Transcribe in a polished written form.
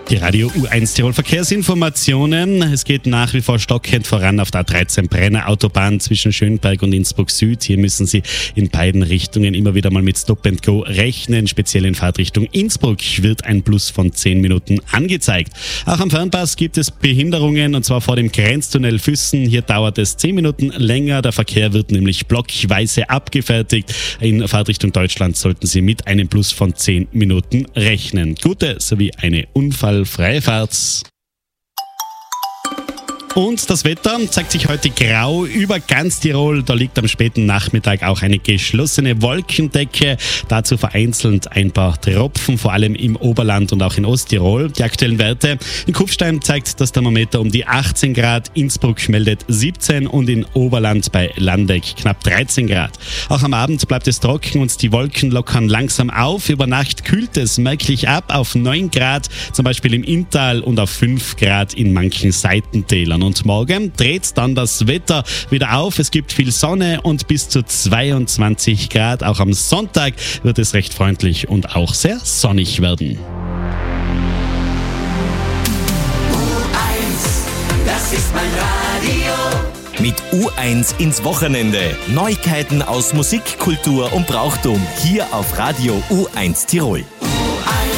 Die Radio U1 Tirol Verkehrsinformationen. Es geht nach wie vor stockend voran auf der A13 Brenner Autobahn zwischen Schönberg und Innsbruck Süd. Hier müssen Sie in beiden Richtungen immer wieder mal mit Stop and Go rechnen. Speziell in Fahrtrichtung Innsbruck wird ein Plus von 10 Minuten angezeigt. Auch am Fernpass gibt es Behinderungen, und zwar vor dem Grenztunnel Füssen. Hier dauert es 10 Minuten länger. Der Verkehr wird nämlich blockweise abgefertigt. In Fahrtrichtung Deutschland sollten Sie mit einem Plus von 10 Minuten rechnen. Gute sowie eine unfallfreie Fahrt. Und das Wetter zeigt sich heute grau über ganz Tirol. Da liegt am späten Nachmittag auch eine geschlossene Wolkendecke. Dazu vereinzelt ein paar Tropfen, vor allem im Oberland und auch in Osttirol. Die aktuellen Werte: in Kufstein zeigt das Thermometer um die 18 Grad, Innsbruck meldet 17 und in Oberland bei Landeck knapp 13 Grad. Auch am Abend bleibt es trocken und die Wolken lockern langsam auf. Über Nacht kühlt es merklich ab auf 9 Grad, zum Beispiel im Inntal, und auf 5 Grad in manchen Seitentälern. Und morgen dreht dann das Wetter wieder auf. Es gibt viel Sonne und bis zu 22 Grad. Auch am Sonntag wird es recht freundlich und auch sehr sonnig werden. U1, das ist mein Radio. Mit U1 ins Wochenende. Neuigkeiten aus Musik, Kultur und Brauchtum hier auf Radio U1 Tirol.